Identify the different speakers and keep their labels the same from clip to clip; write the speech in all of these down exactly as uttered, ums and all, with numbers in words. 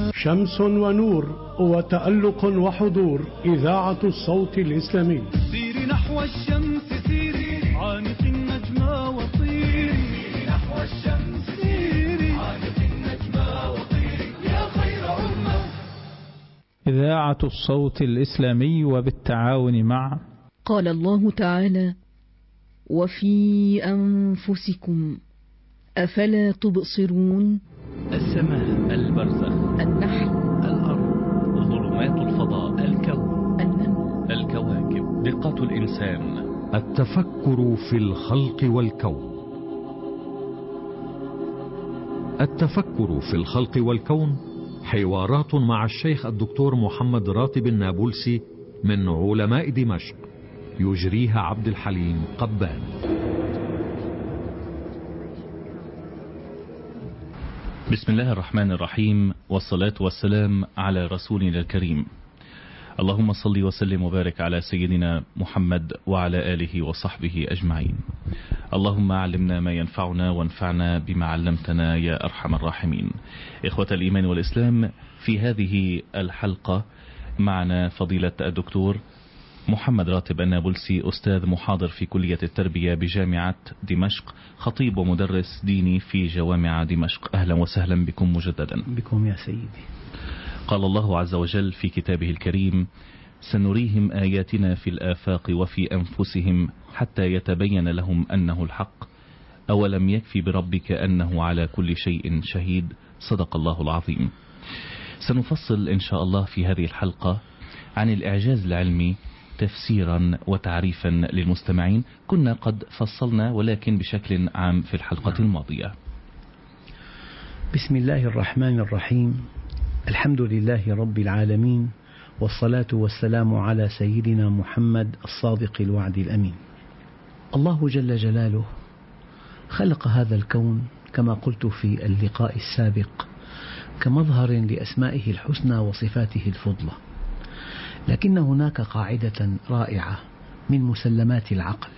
Speaker 1: شمس ونور وتألق وحضور. إذاعة الصوت الإسلامي.
Speaker 2: سيري نحو الشمس سيري عانق النجمة وطيري. سيري نحو الشمس سيري عانق النجمة وطيري يا خير أمة.
Speaker 3: إذاعة الصوت الإسلامي وبالتعاون مع
Speaker 4: قال الله تعالى: وفي أنفسكم أفلا تبصرون.
Speaker 5: السماء، البرزخ،
Speaker 4: النحل،
Speaker 5: الأرض، ظلمات الفضاء، الكون،
Speaker 4: النمل،
Speaker 5: الكواكب، دقة الإنسان،
Speaker 6: التفكر في الخلق والكون. التفكر في الخلق والكون حوارات مع الشيخ الدكتور محمد راتب النابلسي من علماء دمشق، يجريها عبد الحليم قبان.
Speaker 5: بسم الله الرحمن الرحيم، والصلاة والسلام على رسولنا الكريم. اللهم صل وسلم وبارك على سيدنا محمد وعلى آله وصحبه أجمعين. اللهم علمنا ما ينفعنا وانفعنا بما علمتنا يا أرحم الراحمين. إخوة الإيمان والإسلام، في هذه الحلقة معنا فضيلة الدكتور محمد راتب النابلسي، أستاذ محاضر في كلية التربية بجامعة دمشق، خطيب ومدرس ديني في جوامع دمشق. أهلا وسهلا بكم مجددا.
Speaker 7: بكم يا سيدي.
Speaker 5: قال الله عز وجل في كتابه الكريم: سنريهم آياتنا في الآفاق وفي أنفسهم حتى يتبين لهم أنه الحق أولم يكفي بربك أنه على كل شيء شهيد. صدق الله العظيم. سنفصل إن شاء الله في هذه الحلقة عن الإعجاز العلمي تفسيرا وتعريفا للمستمعين. كنا قد فصلنا ولكن بشكل عام في الحلقة الماضية.
Speaker 7: بسم الله الرحمن الرحيم. الحمد لله رب العالمين، والصلاة والسلام على سيدنا محمد الصادق الوعد الأمين. الله جل جلاله خلق هذا الكون كما قلت في اللقاء السابق كمظهر لأسمائه الحسنى وصفاته الفضلى، لكن هناك قاعدة رائعة من مسلمات العقل،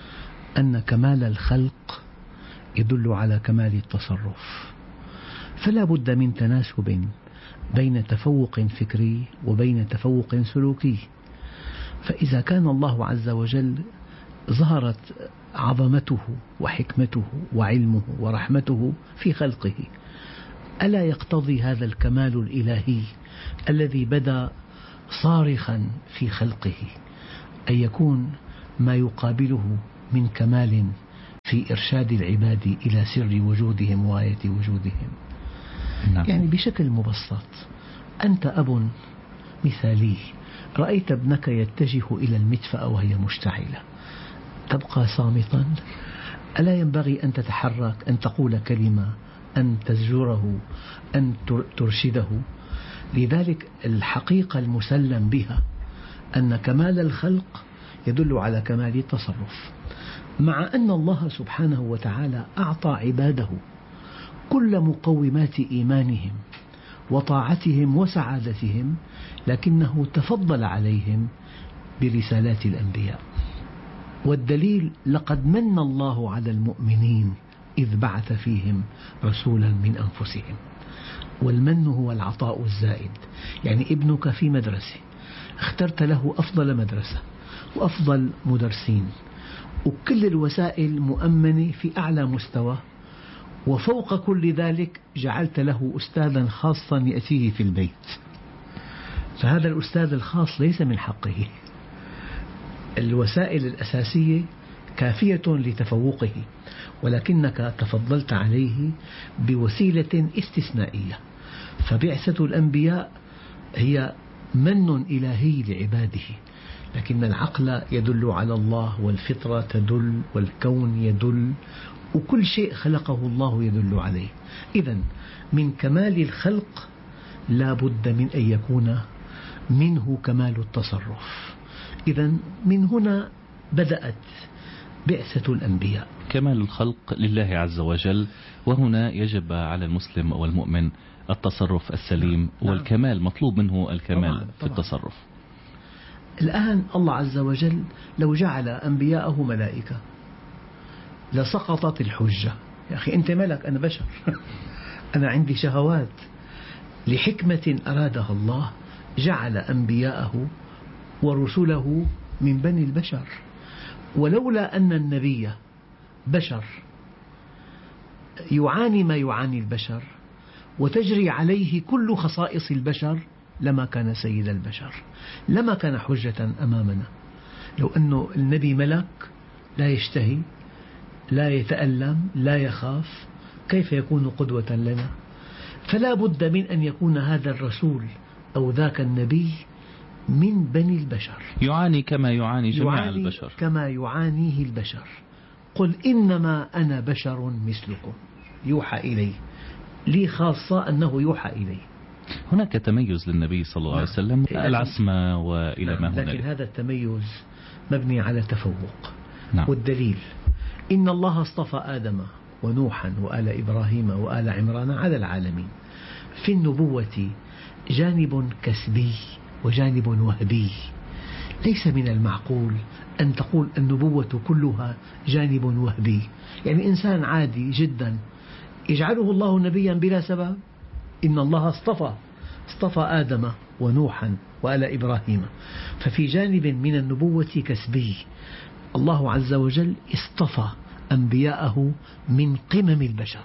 Speaker 7: أن كمال الخلق يدل على كمال التصرف، فلا بد من تناسب بين تفوق فكري وبين تفوق سلوكي. فإذا كان الله عز وجل ظهرت عظمته وحكمته وعلمه ورحمته في خلقه، ألا يقتضي هذا الكمال الإلهي الذي بدا صارخا في خلقه أن يكون ما يقابله من كمال في إرشاد العباد إلى سر وجودهم وآية وجودهم؟ نعم. يعني بشكل مبسط، أنت أب مثالي، رأيت ابنك يتجه إلى المدفأة وهي مشتعلة، تبقى صامتا؟ ألا ينبغي أن تتحرك، أن تقول كلمة، أن تزجره، أن ترشده؟ لذلك الحقيقة المسلم بها أن كمال الخلق يدل على كمال التصرف، مع أن الله سبحانه وتعالى أعطى عباده كل مقومات إيمانهم وطاعتهم وسعادتهم، لكنه تفضل عليهم برسالات الأنبياء. والدليل: لقد من الله على المؤمنين إذ بعث فيهم رسولا من أنفسهم. والمن هو العطاء الزائد. يعني ابنك في مدرسة، اخترت له أفضل مدرسة وأفضل مدرسين وكل الوسائل مؤمنة في أعلى مستوى، وفوق كل ذلك جعلت له أستاذا خاصا يأتيه في البيت، فهذا الأستاذ الخاص ليس من حقه. الوسائل الأساسية كافية لتفوقه، ولكنك تفضلت عليه بوسيلة استثنائية. فبعثة الأنبياء هي من إلهي لعباده، لكن العقل يدل على الله، والفطرة تدل، والكون يدل، وكل شيء خلقه الله يدل عليه. إذن من كمال الخلق لا بد من أن يكون منه كمال التصرف. إذن من هنا بدأت بعثة الأنبياء.
Speaker 5: كمال الخلق لله عز وجل، وهنا يجب على المسلم والمؤمن التصرف السليم. نعم. والكمال مطلوب منه الكمال طبعا. في التصرف.
Speaker 7: الآن الله عز وجل لو جعل أنبياءه ملائكة لسقطت الحجة. يا أخي أنت ملك، أنا بشر أنا عندي شهوات. لحكمة أرادها الله جعل أنبياءه ورسله من بني البشر، ولولا أن النبي بشر يعاني ما يعاني البشر وتجري عليه كل خصائص البشر لما كان سيد البشر، لما كان حجة أمامنا. لو أن النبي ملك لا يشتهي لا يتألم لا يخاف، كيف يكون قدوة لنا؟ فلا بد من أن يكون هذا الرسول أو ذاك النبي من بني البشر،
Speaker 5: يعاني كما يعاني جميع
Speaker 7: يعاني
Speaker 5: البشر،
Speaker 7: كما يعانيه البشر. قل إنما أنا بشر مثلكم يوحى إلي، لي خاصة أنه يوحى إلي.
Speaker 5: هناك تميز للنبي صلى الله عليه وسلم، العصمة وإلى ما هنالك،
Speaker 7: لكن هذا التميز مبني على تفوق.
Speaker 5: نعم.
Speaker 7: والدليل إن الله اصطفى آدم ونوحا وآل إبراهيم وآل عمران على العالمين. في النبوة جانب كسبي وجانب وهبي. ليس من المعقول أن تقول النبوة كلها جانب وهبي، يعني إنسان عادي جدا يجعله الله نبيا بلا سبب. إن الله اصطفى اصطفى آدم ونوحا وآل إبراهيم، ففي جانب من النبوة كسبي. الله عز وجل اصطفى أنبياءه من قمم البشر،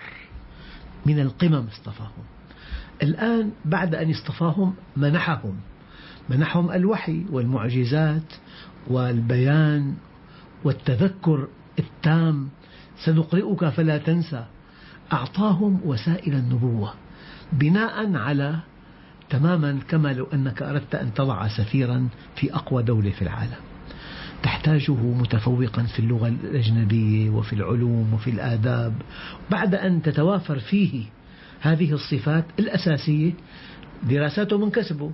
Speaker 7: من القمم اصطفاهم. الآن بعد أن اصطفاهم منحهم منحهم الوحي والمعجزات والبيان والتذكر التام، سنقرئك فلا تنسى. أعطاهم وسائل النبوة بناء على تماما كما لو أنك أردت أن تضع سفيرا في أقوى دولة في العالم، تحتاجه متفوقا في اللغة الأجنبية وفي العلوم وفي الآداب. بعد أن تتوافر فيه هذه الصفات الأساسية، دراساته من كسبه،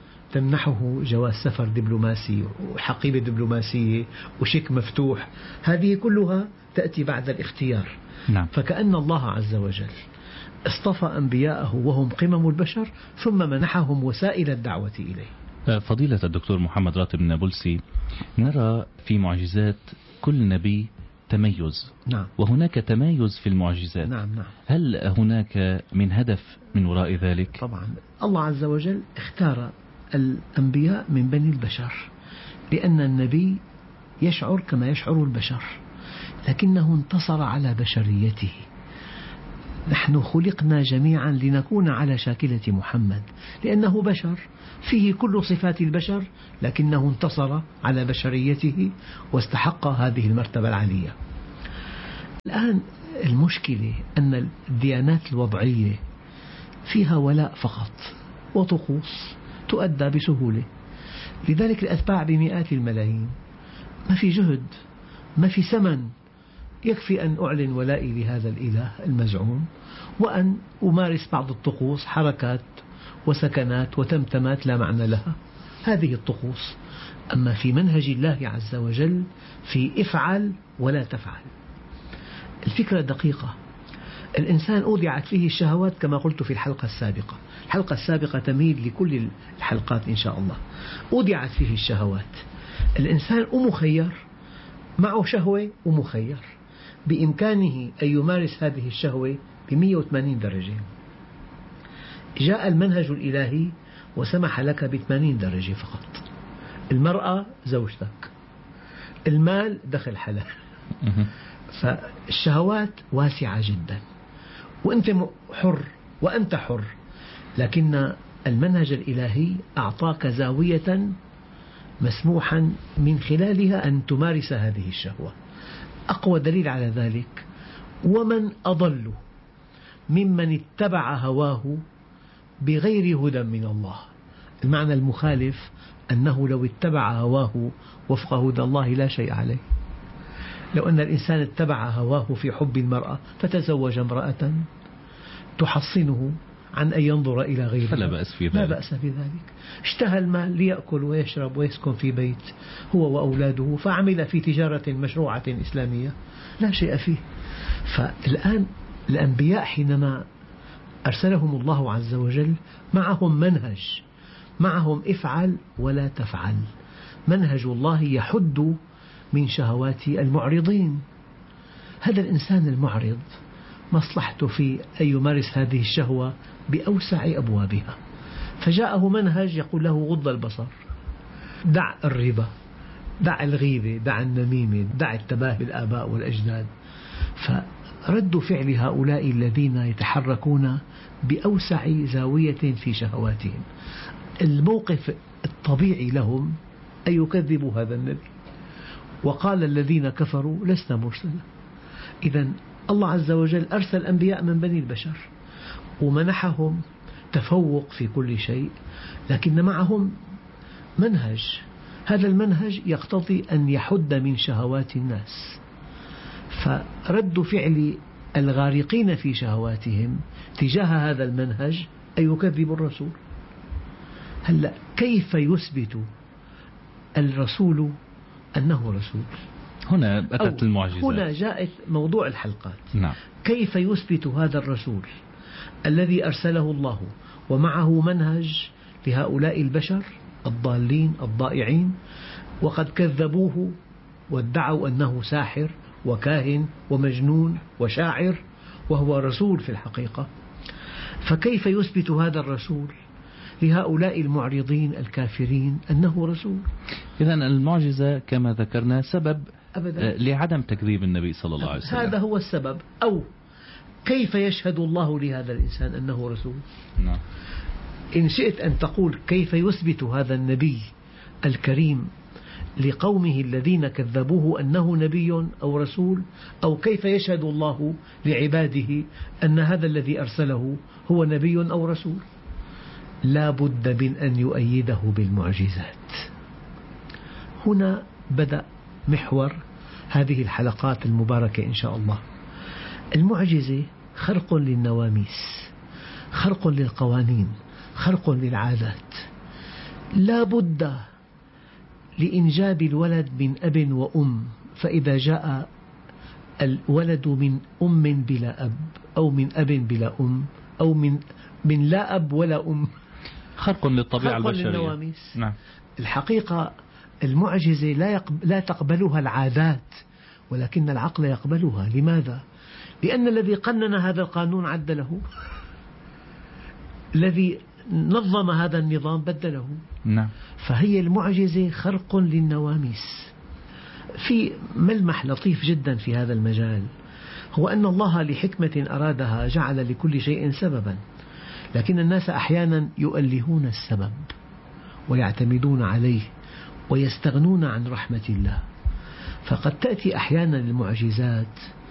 Speaker 7: تمنحه جواز سفر دبلوماسي وحقيبة دبلوماسية وشيك مفتوح، هذه كلها تأتي بعد الاختيار.
Speaker 5: نعم.
Speaker 7: فكأن الله عز وجل اصطفى أنبياءه وهم قمم البشر ثم منحهم وسائل الدعوة إليه.
Speaker 5: فضيلة الدكتور محمد راتب النابلسي، نرى في معجزات كل نبي تميز،
Speaker 7: نعم.
Speaker 5: وهناك تمايز في المعجزات.
Speaker 7: نعم نعم.
Speaker 5: هل هناك من هدف من وراء ذلك؟
Speaker 7: طبعا الله عز وجل اختار الأنبياء من بني البشر لأن النبي يشعر كما يشعر البشر، لكنه انتصر على بشريته. نحن خلقنا جميعا لنكون على شاكلة محمد، لأنه بشر فيه كل صفات البشر، لكنه انتصر على بشريته واستحق هذه المرتبة العالية. الآن المشكلة أن الديانات الوضعية فيها ولاء فقط وطقوس تؤدى بسهولة، لذلك الأتباع بمئات الملايين، ما في جهد ما في ثمن، يكفي أن أعلن ولائي لهذا الإله المزعوم وأن أمارس بعض الطقوس، حركات وسكنات وتمتمات لا معنى لها، هذه الطقوس. أما في منهج الله عز وجل في افعل ولا تفعل. الفكرة دقيقة. الإنسان أودعت فيه الشهوات كما قلت في الحلقة السابقة، الحلقة السابقة تميل لكل الحلقات إن شاء الله. أودعت فيه الشهوات. الإنسان مخير، معه شهوة ومخير، بإمكانه أن يمارس هذه الشهوة بمئة وثمانين درجة. جاء المنهج الإلهي وسمح لك بثمانين درجة فقط. المرأة زوجتك، المال دخل حلال، فالشهوات واسعة جدا وأنت حر وأنت حر، لكن المنهج الإلهي أعطاك زاوية مسموحا من خلالها أن تمارس هذه الشهوة. أقوى دليل على ذلك: ومن أضل ممن اتبع هواه بغير هدى من الله. المعنى المخالف أنه لو اتبع هواه وفق هدى الله لا شيء عليه. لو أن الإنسان اتبع هواه في حب المرأة فتزوج امرأة تحصنه عن أن ينظر إلى غيرها
Speaker 5: فلا بأس في ذلك.
Speaker 7: لا بأس في ذلك. اشتهى المال ليأكل ويشرب ويسكن في بيت هو وأولاده، فعمل في تجارة مشروعة إسلامية لا شيء فيه. فالآن الأنبياء حينما أرسلهم الله عز وجل معهم منهج، معهم افعل ولا تفعل. منهج الله يحد من شهوات المعرضين. هذا الإنسان المعرض مصلحته في أن يمارس هذه الشهوة بأوسع أبوابها. فجاءه منهج يقول له غض البصر، دع الربا، دع الغيبة، دع النميمة، دع التباهي بالآباء والأجداد. فرد فعل هؤلاء الذين يتحركون بأوسع زاوية في شهواتهم، الموقف الطبيعي لهم أن يكذبوا هذا النبي. وقال الذين كفروا لسنا مرسلا. إذن الله عز وجل أرسل أنبياء من بني البشر ومنحهم تفوق في كل شيء، لكن معهم منهج، هذا المنهج يقتضي أن يحد من شهوات الناس. فرد فعل الغارقين في شهواتهم تجاه هذا المنهج أن يكذبوا الرسول. هلأ كيف يثبت الرسول أنه رسول؟
Speaker 5: هنا أتت المعجزات،
Speaker 7: هنا جاءت موضوع الحلقات.
Speaker 5: نعم.
Speaker 7: كيف يثبت هذا الرسول الذي أرسله الله ومعه منهج لهؤلاء البشر الضالين الضائعين، وقد كذبوه وادعوا أنه ساحر وكاهن ومجنون وشاعر وهو رسول في الحقيقة؟ فكيف يثبت هذا الرسول لهؤلاء المعرضين الكافرين أنه رسول؟
Speaker 5: إذن المعجزة كما ذكرنا سبب
Speaker 7: أبداً
Speaker 5: لعدم تكذيب النبي صلى الله عليه وسلم.
Speaker 7: هذا هو السبب. أو كيف يشهد الله لهذا الإنسان أنه رسول؟
Speaker 5: نعم.
Speaker 7: إن شئت أن تقول كيف يثبت هذا النبي الكريم لقومه الذين كذبوه أنه نبي أو رسول، أو كيف يشهد الله لعباده أن هذا الذي أرسله هو نبي أو رسول؟ لا بد من أن يؤيده بالمعجزات. هنا بدأ محور هذه الحلقات المباركة إن شاء الله. المعجزة خرق للنواميس، خرق للقوانين، خرق للعادات. لا بد لإنجاب الولد من أب وأم، فإذا جاء الولد من أم بلا أب أو من أب بلا أم أو من من لا أب ولا أم،
Speaker 5: خرق للطبيعة
Speaker 7: خرق
Speaker 5: البشرية.
Speaker 7: للنواميس.
Speaker 5: نعم.
Speaker 7: الحقيقة المعجزة لا يقب... لا تقبلها العادات، ولكن العقل يقبلها. لماذا؟ لأن الذي قنن هذا القانون عدله، الذي نظم هذا النظام بدله.
Speaker 5: نعم.
Speaker 7: فهي المعجزة خرق للنواميس. في ملمح لطيف جدا في هذا المجال، هو أن الله لحكمة أرادها جعل لكل شيء سببا، لكن الناس أحيانا يؤلهون السبب ويعتمدون عليه ويستغنون عن رحمة الله. فقد تأتي أحيانا المعجزات